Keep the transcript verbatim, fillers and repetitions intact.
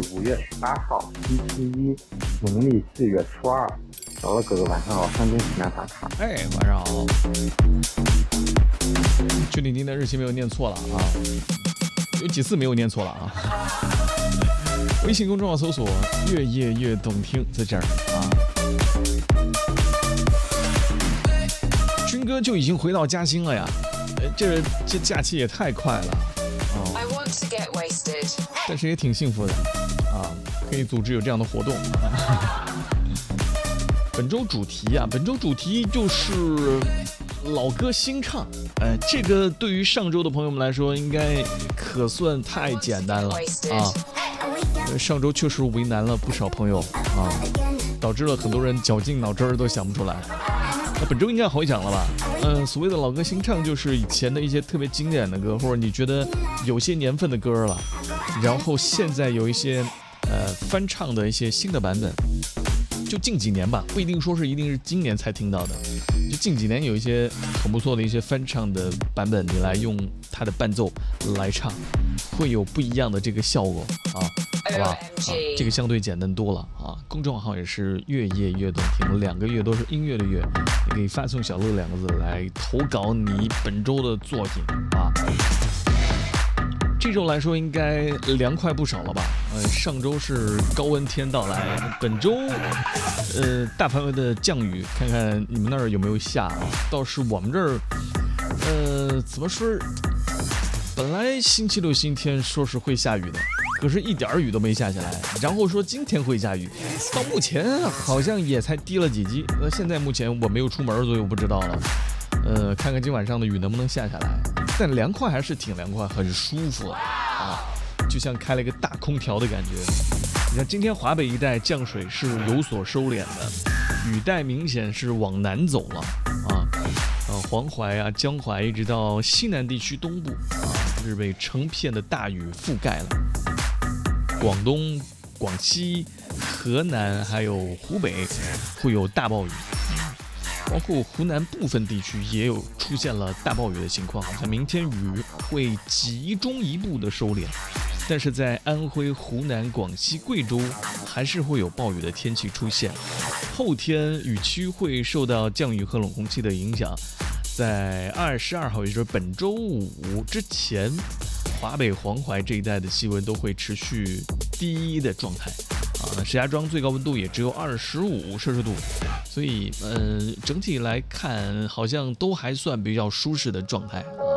五月十八号星期一，农历四月初二。小乐哥哥晚上好，山东济南打卡。 哎，晚上好。确定您的日期没有念错了啊？有几次没有念错了啊？微信公众号搜索“越夜越动听”在这儿啊。军哥就已经回到嘉兴了呀，呃，这这假期也太快了哦。I want to get wasted. 但是也挺幸福的啊，可以组织有这样的活动。本周主题啊，本周主题就是老歌新唱。呃，这个对于上周的朋友们来说，应该可算太简单了啊。上周确实为难了不少朋友啊，导致了很多人绞尽脑汁儿都想不出来。那本周应该好讲了吧？嗯、呃，所谓的老歌新唱，就是以前的一些特别经典的歌，或者你觉得有些年份的歌了，然后现在有一些呃翻唱的一些新的版本。就近几年吧，不一定说是一定是今年才听到的，就近几年有一些很不错的一些翻唱的版本，你来用它的伴奏来唱，会有不一样的这个效果啊，好吧？啊，这个相对简单多了啊。公众号也是越夜越动听，两个月都是音乐的月，你可以发送小乐两个字来投稿你本周的作品啊。这周来说应该凉快不少了吧？呃，上周是高温天到来，本周呃大范围的降雨，看看你们那儿有没有下啊？倒是我们这儿，呃，怎么说？本来星期六、星期天说是会下雨的，可是一点雨都没下下来。然后说今天会下雨，到目前好像也才滴了几滴。呃，现在目前我没有出门，所以我不知道了。呃，看看今晚上的雨能不能下下来。但凉快还是挺凉快，很舒服啊，就像开了一个大空调的感觉。你看今天华北一带降水是有所收敛的，雨带明显是往南走了啊，呃，黄淮啊、江淮一直到西南地区东部啊，是被成片的大雨覆盖了。广东、广西、河南还有湖北会有大暴雨。包括湖南部分地区也有出现了大暴雨的情况，好像明天雨会集中一部的收敛，但是在安徽、湖南、广西、贵州还是会有暴雨的天气出现。后天雨区会受到降雨和冷空气的影响，在二十二号，也就是本周五之前，华北、黄淮这一带的气温都会持续低的状态。啊，那石家庄最高温度也只有二十五摄氏度，所以呃，整体来看好像都还算比较舒适的状态啊。